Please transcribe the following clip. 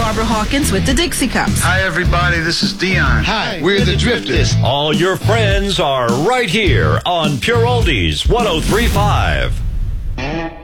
Barbara Hawkins with the Dixie Cups. Hi, everybody. This is Dion. Hi, we're the Drifters. All your friends are right here on Pure Oldies 103.5.